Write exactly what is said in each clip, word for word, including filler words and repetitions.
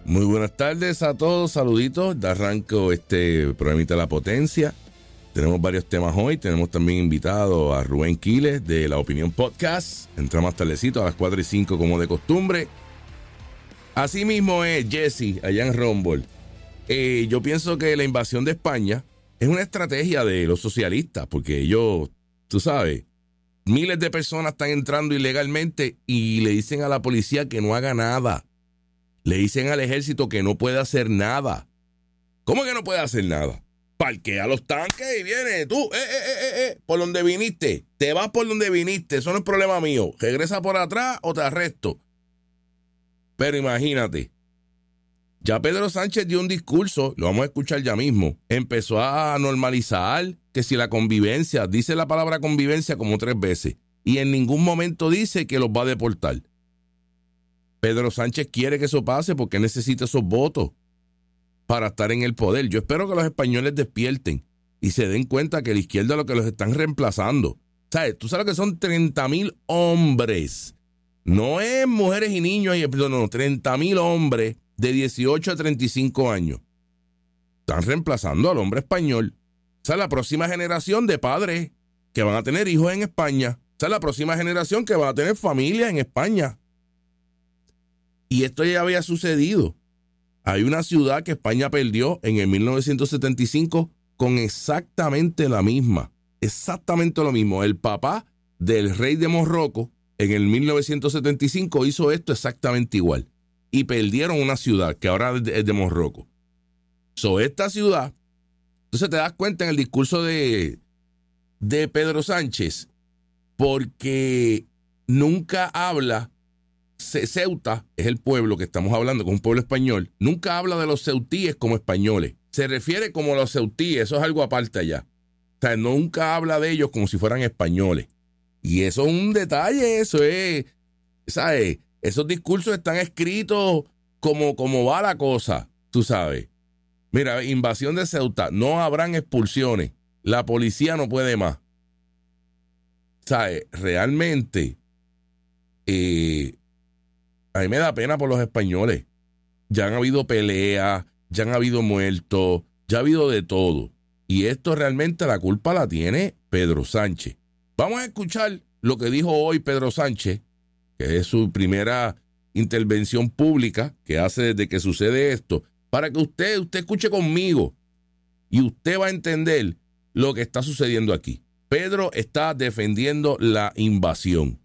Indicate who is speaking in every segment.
Speaker 1: Muy buenas tardes a todos, saluditos. De arranco este programita La Potencia. Tenemos varios temas hoy. Tenemos también invitado a Rubén Quiles de La Opinión Podcast. Entra más tardecito a las cuatro y cinco como de costumbre. Así mismo es Jesse allá en Rumble. Eh, yo pienso que la invasión de España es una estrategia de los socialistas, porque ellos, tú sabes, miles de personas están entrando ilegalmente y le dicen a la policía que no haga nada. Le dicen al ejército que no puede hacer nada. ¿Cómo que no puede hacer nada? Parquea los tanques y viene tú, eh, eh, eh, eh, por donde viniste. Te vas por donde viniste, eso no es problema mío. Regresa por atrás o te arresto. Pero imagínate, ya Pedro Sánchez dio un discurso, lo vamos a escuchar ya mismo. Empezó a normalizar que si la convivencia, dice la palabra convivencia como tres veces, y en ningún momento dice que los va a deportar. Pedro Sánchez quiere que eso pase porque necesita esos votos para estar en el poder. Yo espero que los españoles despierten y se den cuenta que la izquierda es lo que los están reemplazando. ¿Sabes? Tú sabes que son treinta mil hombres. No es mujeres y niños, no, no, treinta mil hombres de dieciocho a treinta y cinco años. Están reemplazando al hombre español. O sea, la próxima generación de padres que van a tener hijos en España. O sea, la próxima generación que va a tener familia en España. Y esto ya había sucedido. Hay una ciudad que España perdió en el mil novecientos setenta y cinco con exactamente la misma. Exactamente lo mismo. El papá del rey de Marruecos en el mil novecientos setenta y cinco hizo esto exactamente igual. Y perdieron una ciudad que ahora es de, de Marruecos. So, esta ciudad, entonces te das cuenta en el discurso de, de Pedro Sánchez, porque nunca habla. Ceuta es el pueblo que estamos hablando, que es un pueblo español. Nunca habla de los ceutíes como españoles. Se refiere como los ceutíes, eso es algo aparte allá. O sea, nunca habla de ellos como si fueran españoles. Y eso es un detalle, eso es, ¿sabes? Esos discursos están escritos como, como va la cosa, tú sabes. Mira, invasión de Ceuta, no habrán expulsiones. La policía no puede más. ¿Sabes? Realmente, eh, a mí me da pena por los españoles. Ya han habido peleas, ya han habido muertos, ya ha habido de todo. Y esto realmente la culpa la tiene Pedro Sánchez. Vamos a escuchar lo que dijo hoy Pedro Sánchez, que es su primera intervención pública que hace desde que sucede esto, para que usted, usted escuche conmigo y usted va a entender lo que está sucediendo aquí. Pedro está defendiendo la invasión.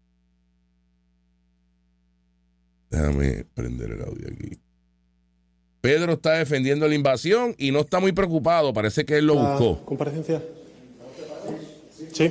Speaker 1: Déjame prender el audio aquí. Pedro está defendiendo la invasión y no está muy preocupado. Parece que él lo buscó.
Speaker 2: ¿Comparecencia? Sí.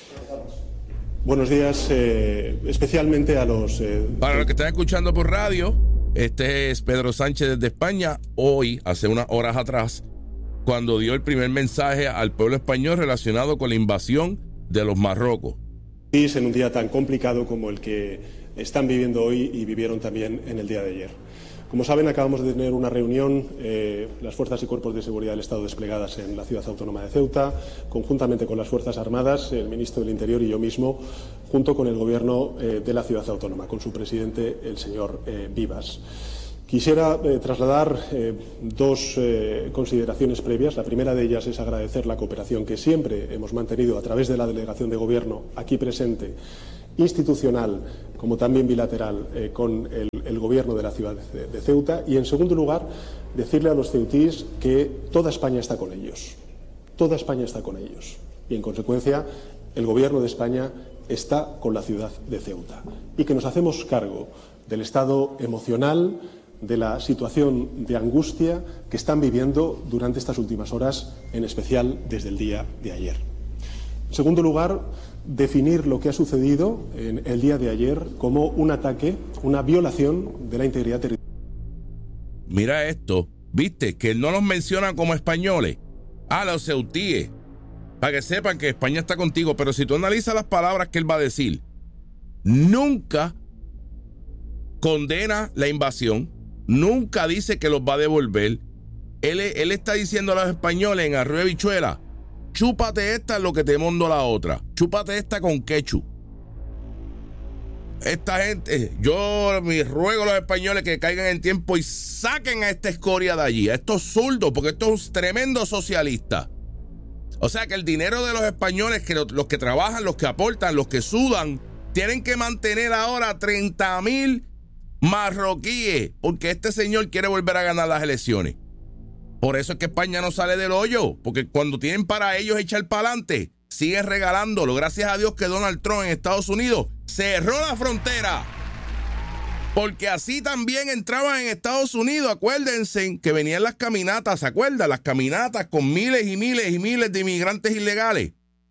Speaker 2: Buenos días, eh, especialmente a los... Eh,
Speaker 1: Para los que están escuchando por radio, este es Pedro Sánchez desde España. Hoy, hace unas horas atrás, cuando dio el primer mensaje al pueblo español relacionado con la invasión de los Marruecos.
Speaker 2: En un día tan complicado como el que están viviendo hoy y vivieron también en el día de ayer. Como saben, acabamos de tener una reunión, eh, las fuerzas y cuerpos de seguridad del Estado desplegadas en la ciudad autónoma de Ceuta, conjuntamente con las Fuerzas Armadas, el ministro del Interior y yo mismo, junto con el Gobierno eh, de la ciudad autónoma, con su presidente, el señor eh, Vivas. Quisiera eh, trasladar eh, dos eh, consideraciones previas. La primera de ellas es agradecer la cooperación que siempre hemos mantenido a través de la delegación de Gobierno aquí presente, institucional como también bilateral, eh, con el, el Gobierno de la ciudad de, de Ceuta. Y, en segundo lugar, decirle a los ceutíes que toda España está con ellos. Toda España está con ellos. Y, en consecuencia, el Gobierno de España está con la ciudad de Ceuta. Y que nos hacemos cargo del estado emocional, de la situación de angustia que están viviendo durante estas últimas horas, en especial desde el día de ayer. En segundo lugar, definir lo que ha sucedido en el día de ayer como un ataque, una violación de la integridad territorial.
Speaker 1: Mira esto, viste, que él no los menciona como españoles, a los ceutíes, para que sepan que España está contigo, pero si tú analizas las palabras que él va a decir, nunca condena la invasión, nunca dice que los va a devolver. Él, él está diciendo a los españoles en arroyo de habichuela, chúpate esta lo que te mando la otra, chúpate esta con ketchup. esta gente, yo me ruego a los españoles que caigan en tiempo y saquen a esta escoria de allí, a estos zurdos, porque esto es un tremendo socialista. O sea que el dinero de los españoles, que los, los que trabajan, los que aportan, los que sudan, tienen que mantener ahora treinta mil marroquíes, porque este señor quiere volver a ganar las elecciones. Por eso es que España no sale del hoyo, porque cuando tienen para ellos echar para adelante, siguen regalándolo. Gracias a Dios que Donald Trump en Estados Unidos cerró la frontera, porque así también entraban en Estados Unidos. Acuérdense que venían las caminatas, ¿se acuerdan? Las caminatas con miles y miles y miles de inmigrantes ilegales.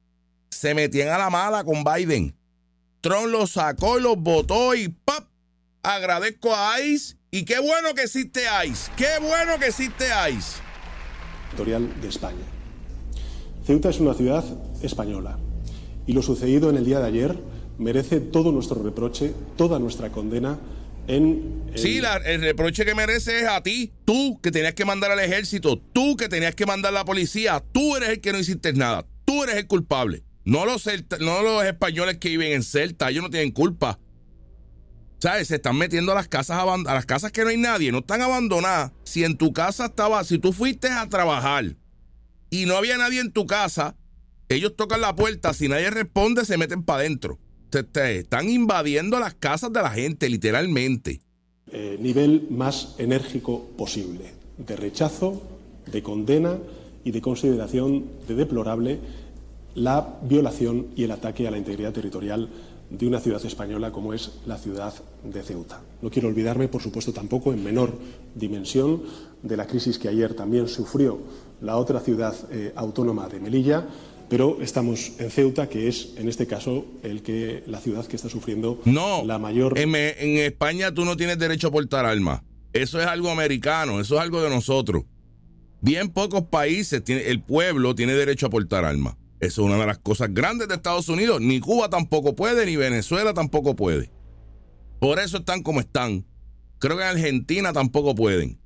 Speaker 1: Se metían a la mala con Biden. Trump los sacó y los botó y ¡pap! Agradezco a ICE, y qué bueno que existe ICE, qué bueno que existe ICE.
Speaker 2: Territorial de España. Ceuta es una ciudad española y lo sucedido en el día de ayer merece todo nuestro reproche, toda nuestra condena. En el...
Speaker 1: Sí, la, el reproche que merece es a ti, tú que tenías que mandar al ejército, tú que tenías que mandar a la policía, tú eres el que no hiciste nada, tú eres el culpable. No los, celta, no los españoles que viven en Celta, ellos no tienen culpa. ¿Sabes? Se están metiendo a las casas a las casas que no hay nadie, no están abandonadas. Si en tu casa estaba, si tú fuiste a trabajar y no había nadie en tu casa, ellos tocan la puerta, si nadie responde, se meten para adentro. Te, te están invadiendo las casas de la gente, literalmente.
Speaker 2: Eh, nivel más enérgico posible, de rechazo, de condena y de consideración de deplorable la violación y el ataque a la integridad territorial de una ciudad española como es la ciudad de Ceuta. No quiero olvidarme, por supuesto, tampoco en menor dimensión de la crisis que ayer también sufrió la otra ciudad eh, autónoma de Melilla, pero estamos en Ceuta, que es, en este caso, el que la ciudad que está sufriendo
Speaker 1: no,
Speaker 2: la mayor...
Speaker 1: En, en España tú no tienes derecho a portar armas. Eso es algo americano, eso es algo de nosotros. Bien pocos países, tiene, el pueblo tiene derecho a portar armas. Eso es una de las cosas grandes de Estados Unidos. Ni Cuba tampoco puede, ni Venezuela tampoco puede. Por eso están como están. Creo que en Argentina tampoco pueden.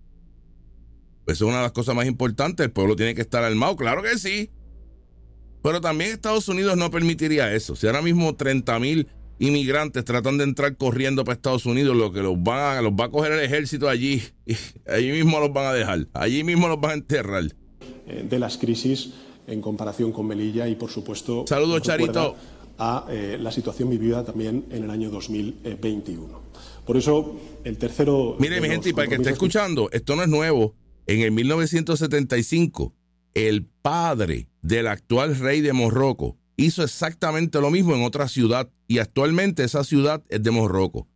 Speaker 1: Eso es una de las cosas más importantes. El pueblo tiene que estar armado, claro que sí. Pero también Estados Unidos no permitiría eso. Si ahora mismo treinta mil inmigrantes tratan de entrar corriendo para Estados Unidos, lo que los, van a, los va a coger el ejército allí, y allí mismo los van a dejar, allí mismo los van a enterrar.
Speaker 2: De las crisis en comparación con Melilla y, por supuesto,
Speaker 1: saludos, Charito,
Speaker 2: a eh, la situación vivida también en el año dos mil veintiuno. Por eso, el tercero...
Speaker 1: Mire, mi gente, y para el que esté escuchando, esto no es nuevo. En el mil novecientos setenta y cinco, el padre del actual rey de Morroco hizo exactamente lo mismo en otra ciudad, y actualmente esa ciudad es de Morroco.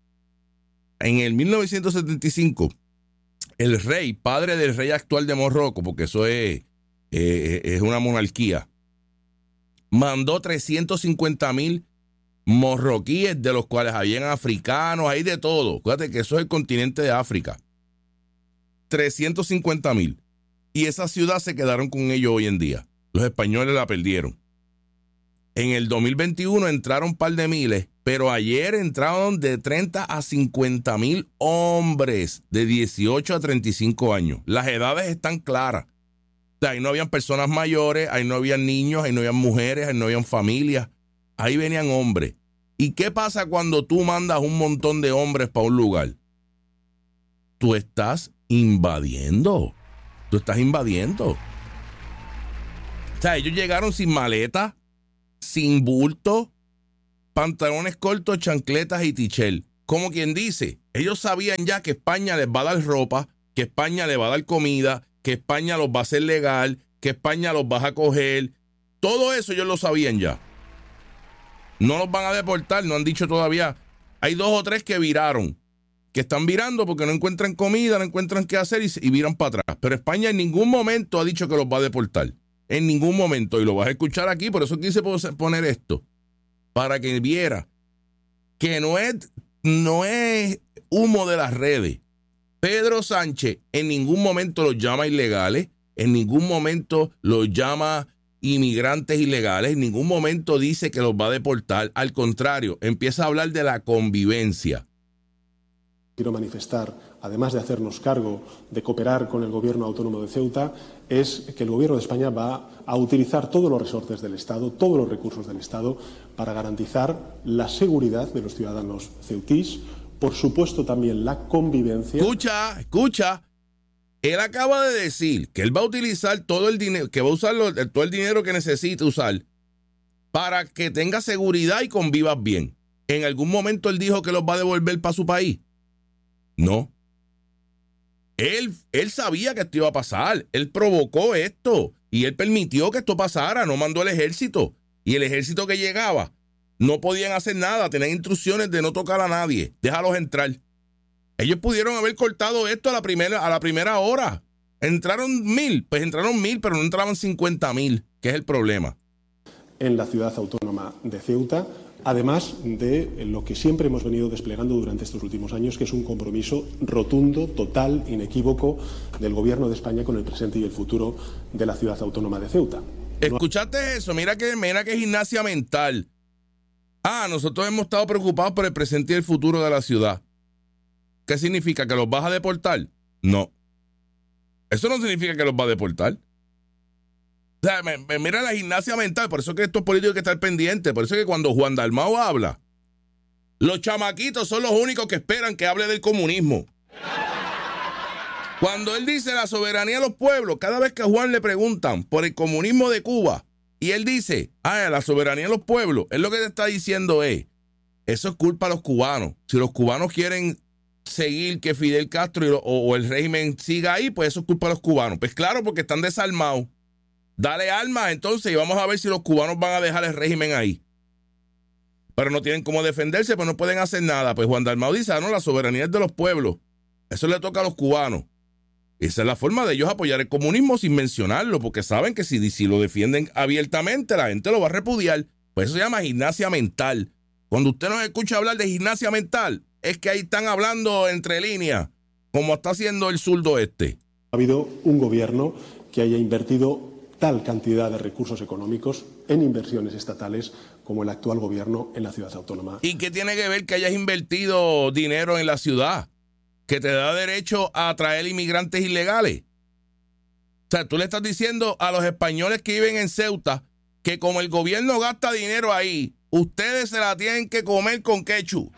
Speaker 1: En el mil novecientos setenta y cinco, el rey, padre del rey actual de Morroco, porque eso es... Eh, es una monarquía, mandó trescientos cincuenta mil morroquíes, de los cuales habían africanos, hay de todo. Fíjate que eso es el continente de África. trescientos cincuenta mil. Y esa ciudad se quedaron con ellos hoy en día. Los españoles la perdieron. En el dos mil veintiuno entraron un par de miles, pero ayer entraron de treinta a cincuenta mil hombres de dieciocho a treinta y cinco años. Las edades están claras. Ahí no habían personas mayores, ahí no habían niños, ahí no habían mujeres, ahí no habían familias, ahí venían hombres. ¿Y qué pasa cuando tú mandas un montón de hombres para un lugar? Tú estás invadiendo, tú estás invadiendo. O sea, ellos llegaron sin maleta, sin bulto, pantalones cortos, chancletas y tichel. Como quien dice, ellos sabían ya que España les va a dar ropa, que España les va a dar comida, que España los va a hacer legal, que España los va a coger. Todo eso ellos lo sabían ya. No los van a deportar, no han dicho todavía. Hay dos o tres que viraron, que están virando porque no encuentran comida, no encuentran qué hacer y, y viran para atrás. Pero España en ningún momento ha dicho que los va a deportar. En ningún momento. Y lo vas a escuchar aquí, por eso quise poner esto. Para que viera que no es, no es humo de las redes. Pedro Sánchez en ningún momento los llama ilegales, en ningún momento los llama inmigrantes ilegales, en ningún momento dice que los va a deportar. Al contrario, empieza a hablar de la convivencia.
Speaker 2: quiero manifestar, además de hacernos cargo de cooperar con el Gobierno autónomo de Ceuta, es que el Gobierno de España va a utilizar todos los resortes del Estado, todos los recursos del Estado, para garantizar la seguridad de los ciudadanos ceutís, por supuesto también la convivencia.
Speaker 1: Escucha, escucha. Él acaba de decir que él va a utilizar todo el dinero, que va a usar lo, todo el dinero que necesite usar para que tenga seguridad y convivas bien. ¿En algún momento él dijo que los va a devolver para su país? No. Él, él sabía que esto iba a pasar. Él provocó esto y él permitió que esto pasara. No mandó el ejército. Y el ejército que llegaba no podían hacer nada. Tenían instrucciones de no tocar a nadie. Déjalos entrar. Ellos pudieron haber cortado esto a la primera, a la primera hora. Entraron mil. Pues entraron mil, pero no entraban cincuenta mil, que es el problema.
Speaker 2: En la ciudad autónoma de Ceuta, además de lo que siempre hemos venido desplegando durante estos últimos años, que es un compromiso rotundo, total, inequívoco del Gobierno de España con el presente y el futuro de la ciudad autónoma de Ceuta.
Speaker 1: ¿Escuchaste eso? Mira que, mira que gimnasia mental. Ah, nosotros hemos estado preocupados por el presente y el futuro de la ciudad. ¿Qué significa? ¿Que los vas a deportar? No. Eso no significa que los va a deportar. O sea, me, me mira la gimnasia mental, por eso que estos políticos hay que estar pendientes, por eso que cuando Juan Dalmau habla, los chamaquitos son los únicos que esperan que hable del comunismo. Cuando él dice la soberanía de los pueblos, cada vez que a Juan le preguntan por el comunismo de Cuba, y él dice, ah, la soberanía de los pueblos, él lo que te está diciendo es, eso es culpa de los cubanos. Si los cubanos quieren seguir que Fidel Castro y lo, o, o el régimen siga ahí, pues eso es culpa de los cubanos. Pues claro, porque están desarmados. Dale armas entonces y vamos a ver si los cubanos van a dejar el régimen ahí. Pero no tienen cómo defenderse, pues no pueden hacer nada. Pues Juan Dalmau dice, ah, no, la soberanía es de los pueblos. Eso le toca a los cubanos. Esa es la forma de ellos apoyar el comunismo sin mencionarlo, porque saben que si, si lo defienden abiertamente, la gente lo va a repudiar. Pues eso se llama gimnasia mental. Cuando usted nos escucha hablar de gimnasia mental, es que ahí están hablando entre líneas, como está haciendo el zurdo este.
Speaker 2: Ha habido un gobierno que haya invertido tal cantidad de recursos económicos en inversiones estatales como el actual gobierno en la ciudad autónoma.
Speaker 1: ¿Y qué tiene que ver que hayas invertido dinero en la ciudad? ¿Que te da derecho a atraer inmigrantes ilegales? O sea, tú le estás diciendo a los españoles que viven en Ceuta que como el gobierno gasta dinero ahí, ustedes se la tienen que comer con ketchup.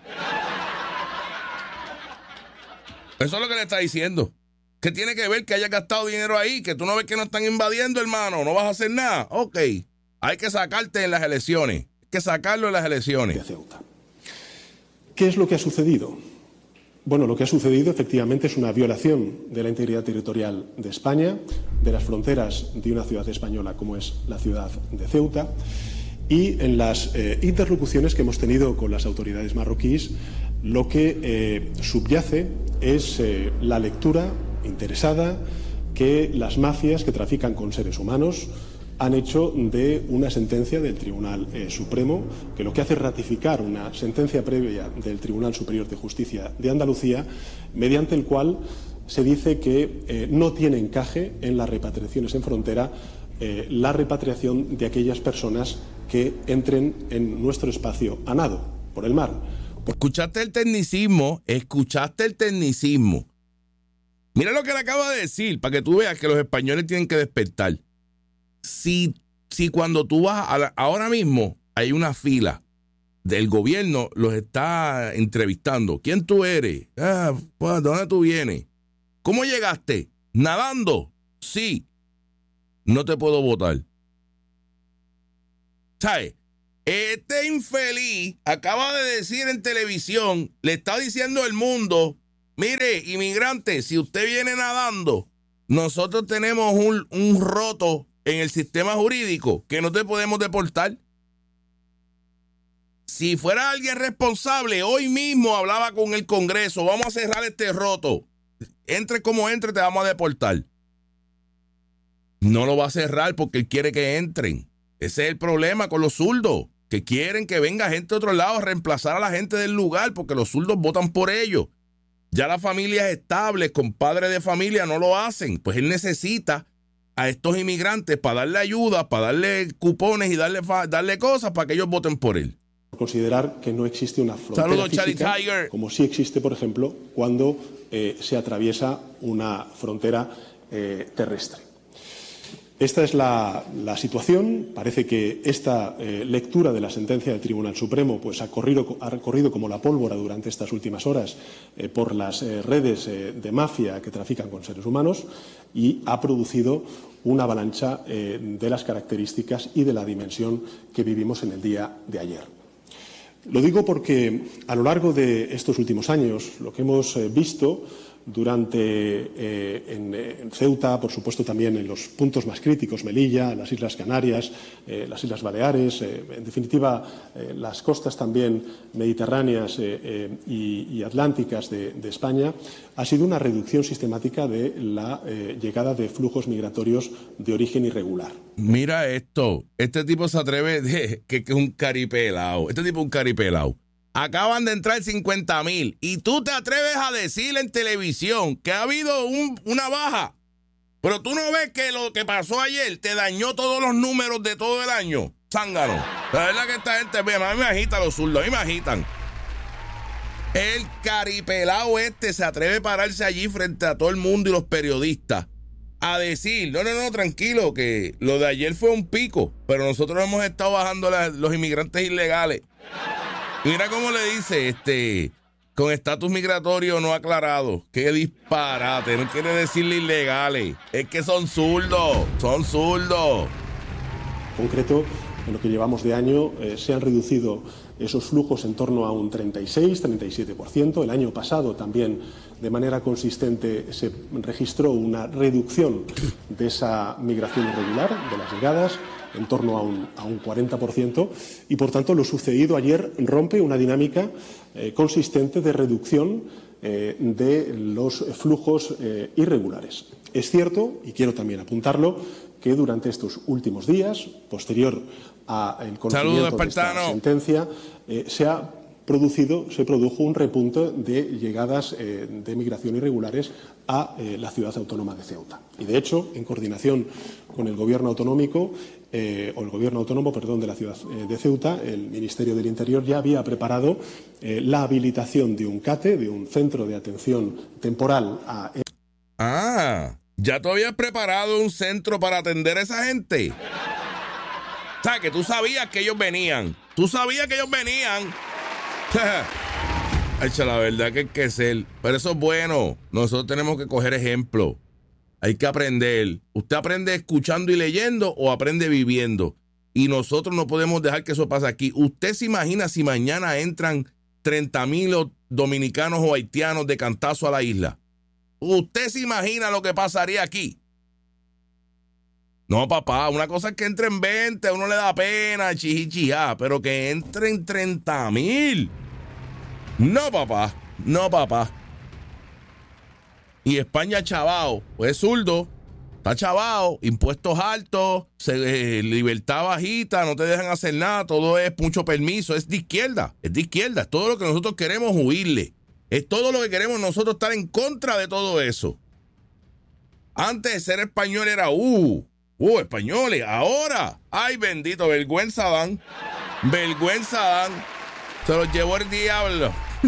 Speaker 1: Eso es lo que le está diciendo. ¿Qué tiene que ver que haya gastado dinero ahí? Que tú no ves que nos están invadiendo, hermano. No vas a hacer nada. Ok. Hay que sacarte en las elecciones. Hay que sacarlo en las elecciones.
Speaker 2: De Ceuta. ¿Qué es lo que ha sucedido? Bueno, lo que ha sucedido efectivamente es una violación de la integridad territorial de España, de las fronteras de una ciudad española como es la ciudad de Ceuta, y en las eh, interlocuciones que hemos tenido con las autoridades marroquíes, lo que eh, subyace es eh, la lectura interesada que las mafias que trafican con seres humanos han hecho de una sentencia del Tribunal eh, Supremo, que lo que hace es ratificar una sentencia previa del Tribunal Superior de Justicia de Andalucía, mediante el cual se dice que eh, no tiene encaje en las repatriaciones en frontera eh, la repatriación de aquellas personas que entren en nuestro espacio a nado por el mar.
Speaker 1: Escuchaste el tecnicismo, escuchaste el tecnicismo. Mira lo que le acabo de decir, para que tú veas que los españoles tienen que despertar. Si, si cuando tú vas, a la, ahora mismo hay una fila del gobierno, los está entrevistando. ¿Quién tú eres? Ah, pues, ¿de dónde tú vienes? ¿Cómo llegaste? ¿Nadando? Sí. No te puedo votar. ¿Sabes? Este infeliz acaba de decir en televisión, le está diciendo al mundo, mire, inmigrante, si usted viene nadando, nosotros tenemos un, un roto en el sistema jurídico que no te podemos deportar. Si fuera alguien responsable, hoy mismo hablaba con el Congreso, vamos a cerrar este roto. Entre como entre, te vamos a deportar. No lo va a cerrar porque él quiere que entren. Ese es el problema con los zurdos, que quieren que venga gente de otro lado a reemplazar a la gente del lugar porque los zurdos votan por ellos. Ya las familias estables con padres de familia no lo hacen. Pues él necesita a estos inmigrantes para darle ayuda, para darle cupones y darle, darle cosas para que ellos voten por él.
Speaker 2: Considerar que no existe una frontera
Speaker 1: Saludos,
Speaker 2: física,
Speaker 1: Tiger.
Speaker 2: como sí existe, por ejemplo, cuando eh, se atraviesa una frontera eh, terrestre. Esta es la, la situación. Parece que esta eh, lectura de la sentencia del Tribunal Supremo pues, ha, corrido, ha corrido como la pólvora durante estas últimas horas eh, por las eh, redes eh, de mafia que trafican con seres humanos y ha producido una avalancha eh, de las características y de la dimensión que vivimos en el día de ayer. Lo digo porque a lo largo de estos últimos años lo que hemos eh, visto durante eh, en, en Ceuta, por supuesto también en los puntos más críticos, Melilla, las Islas Canarias, eh, las Islas Baleares, eh, en definitiva eh, las costas también mediterráneas eh, eh, y, y atlánticas de, de España, ha sido una reducción sistemática de la eh, llegada de flujos migratorios de origen irregular.
Speaker 1: Mira esto, este tipo se atreve de que es un caripelao, este tipo es un caripelao. Acaban de entrar cincuenta mil y tú te atreves a decir en televisión que ha habido un, una baja. Pero tú no ves que lo que pasó ayer te dañó todos los números de todo el año. Zángano. La verdad que esta gente, a mí me agita los zurdos, a mí me agitan. El caripelao este se atreve a pararse allí frente a todo el mundo y los periodistas a decir, no, no, no, tranquilo, que lo de ayer fue un pico, pero nosotros hemos estado bajando la, los inmigrantes ilegales. Mira cómo le dice, este, con estatus migratorio no aclarado. Qué disparate, no quiere decirle ilegales. Es que son zurdos, son zurdos.
Speaker 2: En concreto, en lo que llevamos de año, eh, se han reducido esos flujos en torno a un treinta y seis, treinta y siete por ciento. El año pasado también, de manera consistente, se registró una reducción de esa migración irregular, de las llegadas, en torno a un, a un cuarenta por ciento, y por tanto lo sucedido ayer rompe una dinámica eh, consistente de reducción eh, de los flujos eh, irregulares. Es cierto, y quiero también apuntarlo, que durante estos últimos días, posterior al conocimiento
Speaker 1: Saludos,
Speaker 2: de esta sentencia, eh, se ha producido, se produjo un repunte de llegadas eh, de migración irregulares a eh, la ciudad autónoma de Ceuta. Y de hecho, en coordinación con el gobierno autonómico, eh, o el gobierno autónomo, perdón, de la ciudad eh, de Ceuta, el Ministerio del Interior ya había preparado eh, la habilitación de un CATE, de un centro de atención temporal a...
Speaker 1: Ah, ¿ya tú habías preparado un centro para atender a esa gente? O sea, que tú sabías que ellos venían. Tú sabías que ellos venían. Echa, la verdad que hay que ser. Pero eso es bueno. Nosotros tenemos que coger ejemplo. Hay que aprender. ¿Usted aprende escuchando y leyendo o aprende viviendo? Y nosotros no podemos dejar que eso pase aquí. ¿Usted se imagina si mañana entran treinta mil dominicanos o haitianos de cantazo a la isla? ¿Usted se imagina lo que pasaría aquí? No, papá, una cosa es que entren veinte, a uno le da pena, chichichá, pero que entren treinta mil. No, papá, no, papá. Y España chavao, pues es zurdo, está chavao, impuestos altos, se, eh, libertad bajita, no te dejan hacer nada, todo es mucho permiso, es de izquierda, es de izquierda, es todo lo que nosotros queremos huirle, es todo lo que queremos nosotros estar en contra de todo eso. Antes de ser español era, uh, uh, españoles, ahora, ay bendito, vergüenza dan, vergüenza dan, se los llevó el diablo.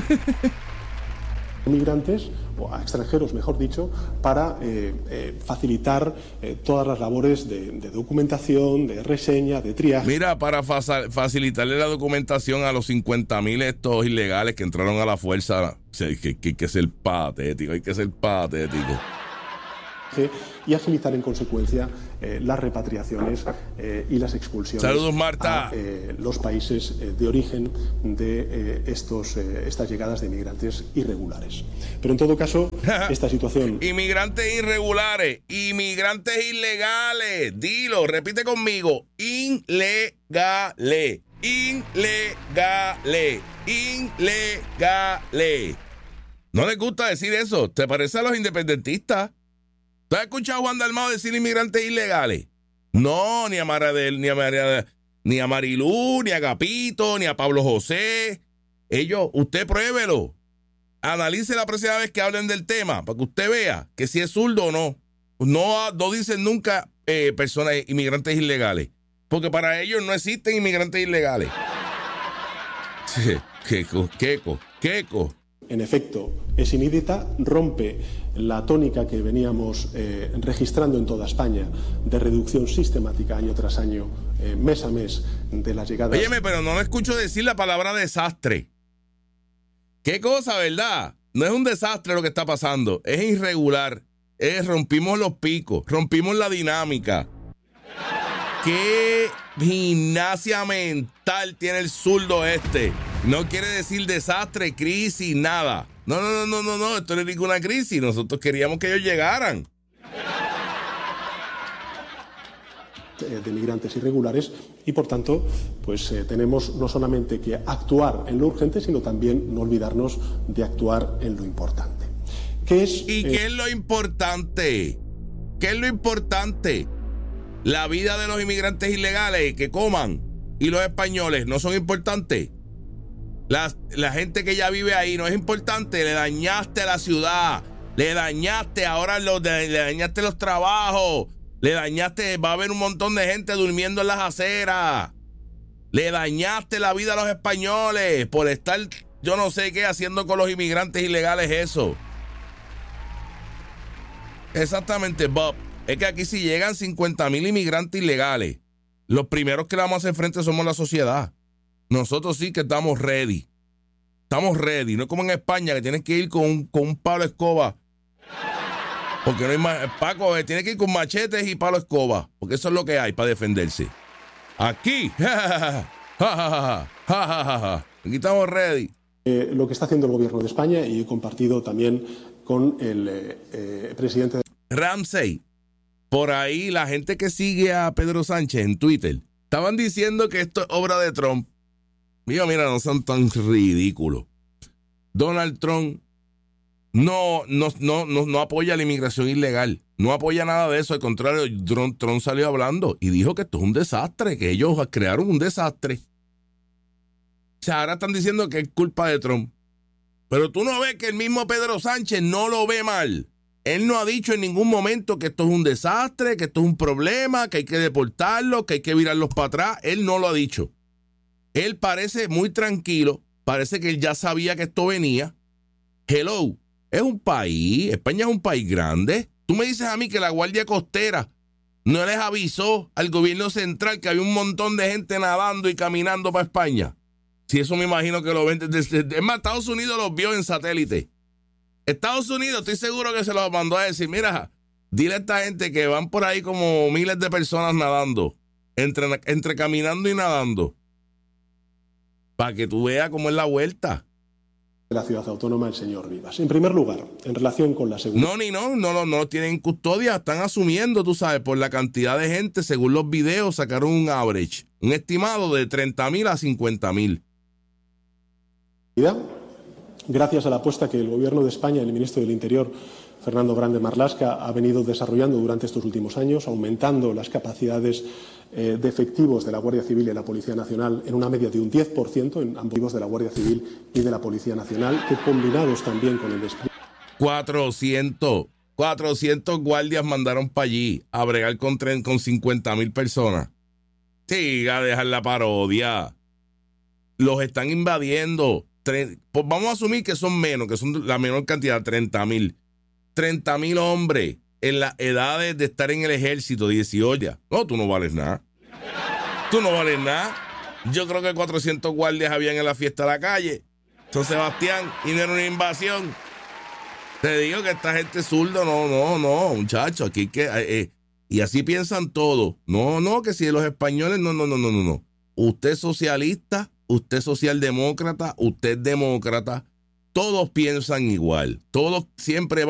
Speaker 2: Migrantes, o a extranjeros, mejor dicho, para eh, eh, facilitar eh, todas las labores de, de documentación, de reseña, de triaje.
Speaker 1: Mira, para fa- facilitarle la documentación a los cincuenta mil estos ilegales que entraron a la fuerza, o sea, que, que hay que ser patético, hay que ser patético.
Speaker 2: Y agilizar en consecuencia eh, las repatriaciones eh, y las expulsiones.
Speaker 1: Saludos, Marta.
Speaker 2: A eh, los países eh, de origen de eh, estos, eh, estas llegadas de inmigrantes irregulares. Pero en todo caso, esta situación...
Speaker 1: Inmigrantes irregulares, inmigrantes ilegales, dilo, repite conmigo, ilegales, ilegales, ilegales. ¿No les gusta decir eso? ¿Te parece a los independentistas? ¿Tú has escuchado a Juan Dalmau decir inmigrantes ilegales? No, ni a Maradel, ni a María, ni a Marilú, ni a Agapito, ni a Pablo José. Ellos, usted pruébelo. Analice la próxima vez que hablen del tema, para que usted vea que si es zurdo o no. No, no dicen nunca eh, personas, inmigrantes ilegales, porque para ellos no existen inmigrantes ilegales. Queco, queco, queco.
Speaker 2: En efecto, es inédita, rompe la tónica que veníamos eh, registrando en toda España de reducción sistemática año tras año, eh, mes a mes, de las llegadas.
Speaker 1: Óyeme, pero no me escucho decir la palabra desastre. ¿Qué cosa, verdad? No es un desastre lo que está pasando, es irregular. Es, rompimos los picos, rompimos la dinámica. ¿Qué gimnasia mental tiene el zurdo este? No quiere decir desastre, crisis, nada. No, no, no, no, no, esto no es ninguna crisis. Nosotros queríamos que ellos llegaran.
Speaker 2: De migrantes irregulares y, por tanto, pues eh, tenemos no solamente que actuar en lo urgente, sino también no olvidarnos de actuar en lo importante. ¿Qué es,
Speaker 1: ¿Y
Speaker 2: eh,
Speaker 1: qué es lo importante? ¿Qué es lo importante? La vida de los inmigrantes ilegales que coman y los españoles no son importantes. La, la gente que ya vive ahí no es importante. Le dañaste a la ciudad, le dañaste ahora los, le dañaste los trabajos, le dañaste, va a haber un montón de gente durmiendo en las aceras. Le dañaste la vida a los españoles por estar, yo no sé qué, haciendo con los inmigrantes ilegales eso. Exactamente, Bob. Es que aquí si llegan cincuenta mil inmigrantes ilegales, los primeros que le vamos a hacer frente somos la sociedad. Nosotros sí que estamos ready. Estamos ready. No es como en España que tienes que ir con un, con un palo escoba. Porque no hay más. Paco, eh, tiene que ir con machetes y palo escoba. Porque eso es lo que hay para defenderse. Aquí. Aquí estamos ready.
Speaker 2: Eh, lo que está haciendo el gobierno de España, y he compartido también con el eh, eh, presidente de...
Speaker 1: Ramsey. Por ahí la gente que sigue a Pedro Sánchez en Twitter estaban diciendo que esto es obra de Trump. Mira, mira, no son tan ridículos. Donald Trump no, no, no, no, no apoya la inmigración ilegal. No apoya nada de eso. Al contrario, Trump, Trump salió hablando y dijo que esto es un desastre, que ellos crearon un desastre. O sea, ahora están diciendo que es culpa de Trump. Pero tú no ves que el mismo Pedro Sánchez no lo ve mal. Él no ha dicho en ningún momento que esto es un desastre, que esto es un problema, que hay que deportarlos, que hay que virarlos para atrás. Él no lo ha dicho. Él parece muy tranquilo, parece que él ya sabía que esto venía. Hello, es un país, España es un país grande. Tú me dices a mí que la Guardia Costera no les avisó al gobierno central que había un montón de gente nadando y caminando para España. Si eso me imagino que lo ven desde... Es más, Estados Unidos los vio en satélite. Estados Unidos, estoy seguro que se los mandó a decir, mira, dile a esta gente que van por ahí como miles de personas nadando, entre, entre caminando y nadando, para que tú veas cómo es la vuelta.
Speaker 2: De la ciudad autónoma, el señor Rivas. En primer lugar, en relación con la seguridad...
Speaker 1: No, ni no, no, no, no tienen custodia, están asumiendo, tú sabes, por la cantidad de gente, según los videos, sacaron un average, un estimado de treinta mil a cincuenta mil.
Speaker 2: Gracias a la apuesta que el Gobierno de España, el ministro del Interior, Fernando Grande Marlaska, ha venido desarrollando durante estos últimos años, aumentando las capacidades eh, de efectivos de la Guardia Civil y de la Policía Nacional en una media de un diez por ciento en ambos de la Guardia Civil y de la Policía Nacional, que combinados también con el despliegue.
Speaker 1: cuatrocientos, cuatrocientos guardias mandaron para allí a bregar con, con cincuenta mil personas. Siga, dejar la parodia. Los están invadiendo. Pues vamos a asumir que son menos, que son la menor cantidad, treinta mil. treinta mil hombres en las edades de estar en el ejército, dieciocho. No, tú no vales nada. Tú no vales nada. Yo creo que cuatrocientos guardias habían en la fiesta de la calle, San Sebastián, y no era una invasión. Te digo que esta gente zurda, no, no, no, muchacho, aquí que... Eh, eh, y así piensan todos. No, no, que si los españoles, no, no, no, no, no, no. Usted es socialista, usted es socialdemócrata, usted es demócrata, todos piensan igual, todos siempre van